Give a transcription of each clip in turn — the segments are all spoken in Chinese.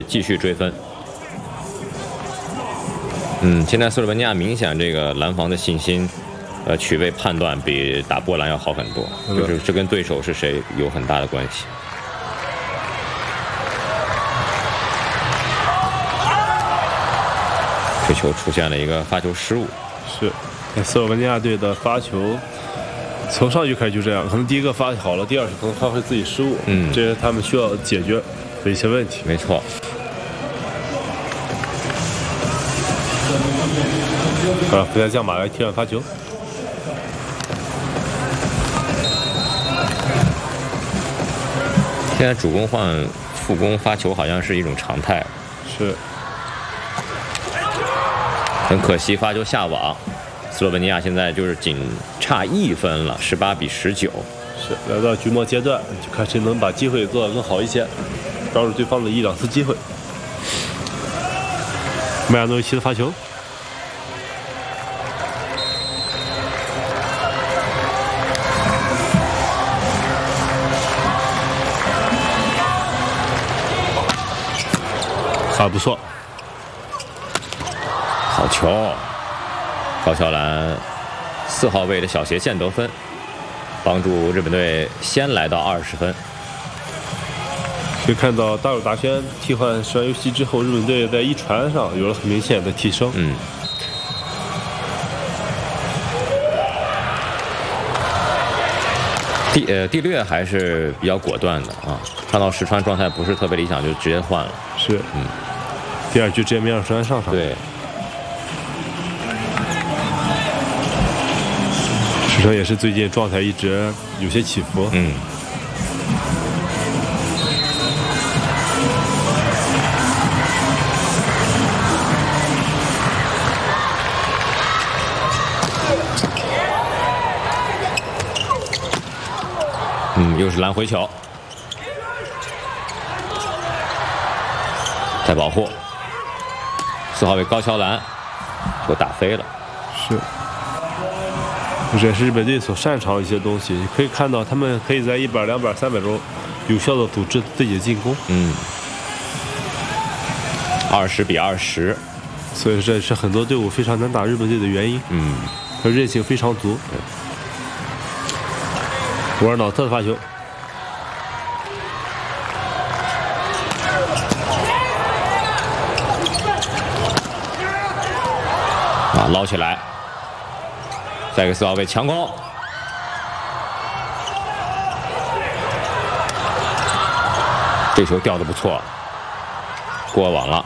继续追分。现在斯洛文尼亚明显这个拦防的信心，取位判断比打波兰要好很多，就是这跟对手是谁有很大的关系。这球出现了一个发球失误， 是，斯洛文尼亚队的发球从上局开始就这样，可能第一个发好了，第二局可能发挥自己失误，这是他们需要解决的一些问题。 没错。 福加将马来替换发球。 现在主攻换副攻发球好像是一种常态。 是。 很可惜发球下网，斯洛文尼亚现在就是仅差1分了，18比19。 是，来到局末阶段，就看谁能把机会做得更好一些，抓住对方的1、2次机会。梅亚诺维奇的发球。还不错， 好球！高桥兰4号位的小斜线得分，帮助日本队先来到20分。 可以看到大友达轩替换石川佑希之后，日本队在一传上有了很明显的提升。 第六还是比较果断的啊，看到石川状态不是特别理想，就直接换了。 是，第2局直接没让石川上场。 对， 石川也是最近状态一直有些起伏。 又是拦回球，再保护4号位高桥兰，球打飞了。 是，这也是日本队所擅长的一些东西。你可以看到，他们可以在100、200、300中有效的组织自己的进攻。 20比20， 所以这也是很多队伍非常难打日本队的原因。他韧性非常足。沃尔瑙特的发球， 捞起来，再给4号位强攻，这球吊得不错，过网了，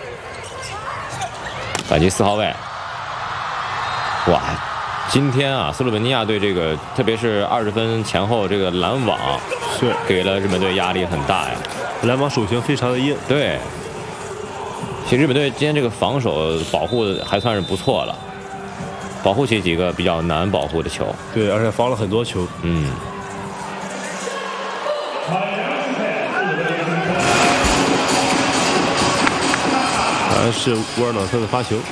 反击4号位，哇！今天啊，斯洛文尼亚队这个，特别是20分前后这个拦网， 是给了日本队压力很大呀。 拦网手型非常的硬。 对，其实日本队今天这个防守保护还算是不错了，保护起几个比较难保护的球。 对，而且防了很多球。还是沃尔瑙特的发球。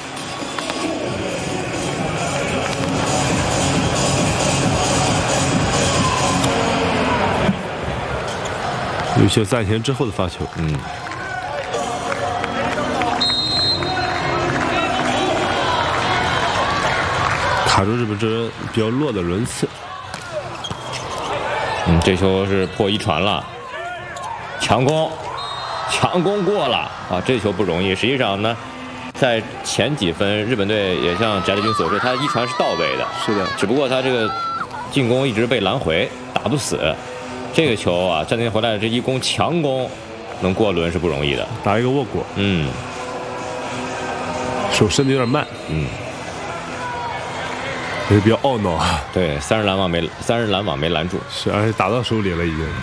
有些暂停之后的发球。卡住日本这比较弱的轮次。 这球是破1传了，强攻过了啊！这球不容易。实际上呢，在前几分，日本队也像翟立军所说，他1传是到位的。 是的， 只不过他这个进攻一直被拦回，打不死。这个球啊，暂停回来的这一攻强攻，能过轮是不容易的。 打一个握果。手伸的有点慢。也是比较懊恼啊。 对，30拦网没拦住。 是，而且打到手里了已经。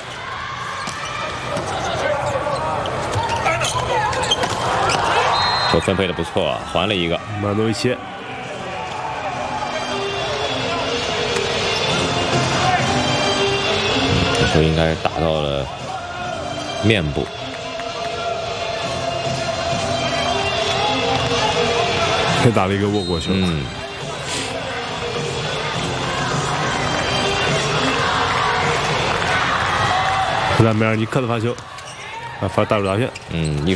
球分配的不错，还了一个。 马诺维奇。 球应该打到了面部， 还打了一个握过球。 弗拉梅尔尼克的发球，发大手大片。 一